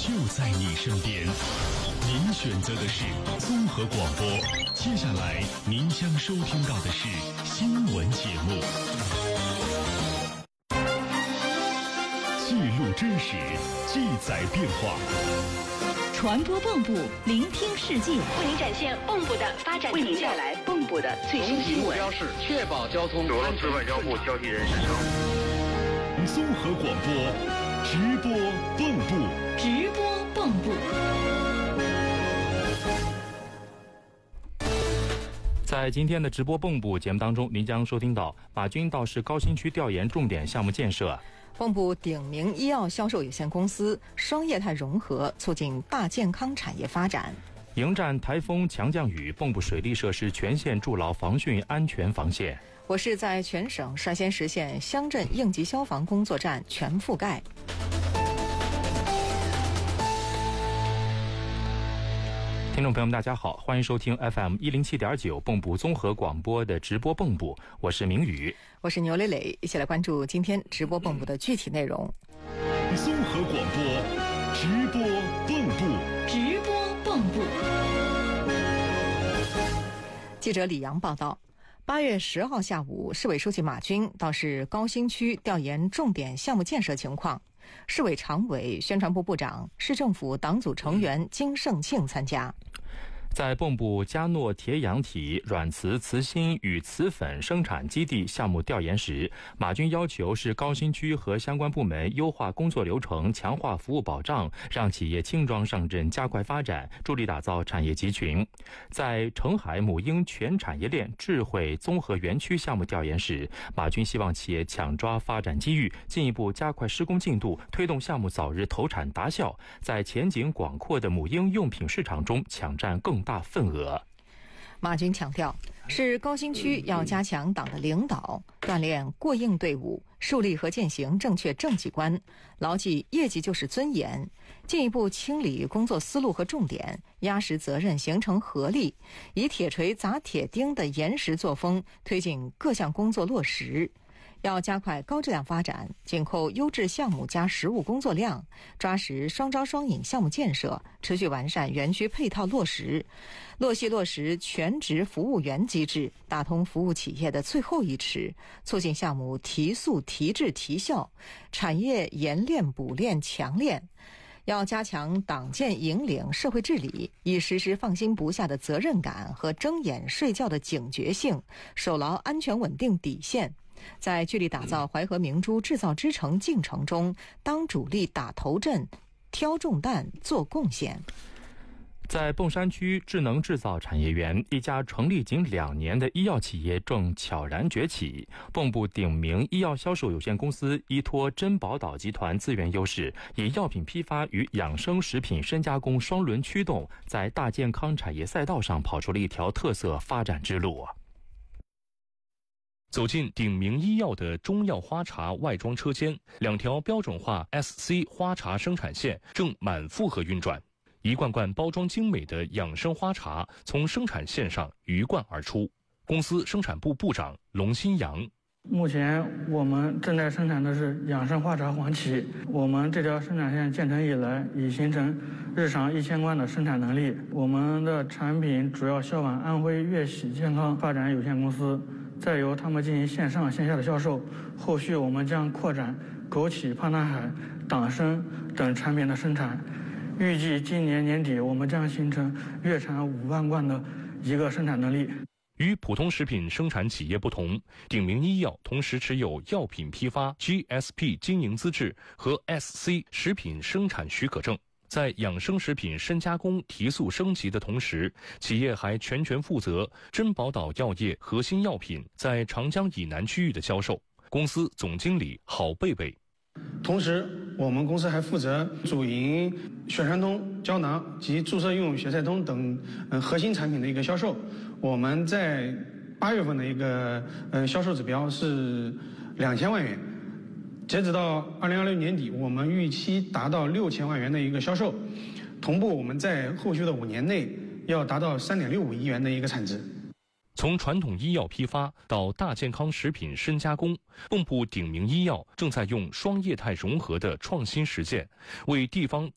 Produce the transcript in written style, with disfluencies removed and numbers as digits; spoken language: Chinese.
就在你身边。您选择的是综合广播，接下来您将收听到的是新闻节目。记录真实，记载变化。 传播蚌埠，聆听世界， 为您展现蚌埠的发展，为您带来蚌埠的最新新闻。 目标是确保交通。 俄罗斯外交部交替人士称， 综合广播，直播蚌埠， 直播蚌埠。 在今天的直播蚌埠节目当中，您将收听到马军到市高新区调研重点项目建设。 蚌埠鼎明医药销售有限公司双业态融合，促进大健康产业发展。 迎战台风强降雨，蚌埠水利设施全线筑牢防汛安全防线。 我市在全省率先实现乡镇应急消防工作站全覆盖。 听众朋友们大家好，欢迎收听 FM107.9 蚌埠综合广播的直播蚌埠，我是明宇， 我是牛磊磊，一起来关注今天直播蚌埠的具体内容。 综合广播，直播蚌埠， 直播蚌埠。 记者李阳报道，8月10号下午，市委书记马军到市高新区调研重点项目建设情况，市委常委、宣传部部长、市政府党组成员金胜庆参加。 在蚌埠嘉诺铁氧体软瓷瓷芯与瓷粉生产基地项目调研时，马军要求市高新区和相关部门优化工作流程，强化服务保障，让企业轻装上阵，加快发展，助力打造产业集群。在澄海母婴全产业链智慧综合园区项目调研时，马军希望企业抢抓发展机遇，进一步加快施工进度，推动项目早日投产达效，在前景广阔的母婴用品市场中抢占更大份额。 马军强调，市高新区要加强党的领导，锻炼过硬队伍，树立和践行正确政绩观，牢记业绩就是尊严，进一步清理工作思路和重点，压实责任，形成合力，以铁锤砸铁钉的严实作风推进各项工作落实。要加快高质量发展，紧扣优质项目加实务工作量，抓实双招双引项目建设，持续完善园区配套落实，落实全职服务员机制，打通服务企业的最后一尺，促进项目提速提质提效，产业研练补练强练。要加强党建引领社会治理，以实施放心不下的责任感和睁眼睡觉的警觉性，守牢安全稳定底线，在聚力打造淮河明珠制造之城进程中当主力打头阵，挑重担做贡献。 在砀山区智能制造产业园，一家成立仅2年的医药企业正悄然崛起。蚌埠鼎明医药销售有限公司依托珍宝岛集团资源优势，以药品批发与养生食品深加工双轮驱动，在大健康产业赛道上跑出了一条特色发展之路。 走进鼎明医药的中药花茶外装车间，2条标准化 SC 花茶生产线正满负荷运转，一罐罐包装精美的养生花茶从生产线上鱼贯而出。公司生产部部长龙新阳： 目前我们正在生产的是养生花茶黄芪，我们这条生产线建成以来，已形成日常1000罐的生产能力。我们的产品主要销往安徽粤喜健康发展有限公司，再由他们进行线上线下的销售。后续我们将扩展枸杞、胖南海、党参等产品的生产，预计今年年底我们将形成月产5万罐的一个生产能力。 与普通食品生产企业不同，鼎明医药同时持有药品批发 GSP 经营资质和 SC 食品生产许可证。在养生食品深加工提速升级的同时，企业还全权负责珍宝岛药业核心药品在长江以南区域的销售。公司总经理郝贝贝： 同时，我们公司还负责主营血栓通胶囊及注射用血菜通等核心产品的一个销售。我们在8月份的一个销售指标是2000万元，截止到2026年底，我们预期达到6000万元的一个销售。同步，我们在后续的5年内要达到3.65亿元的一个产值。 从传统医药批发到大健康食品深加工，蚌埠鼎明医药正在用双业态融合的创新实践，为地方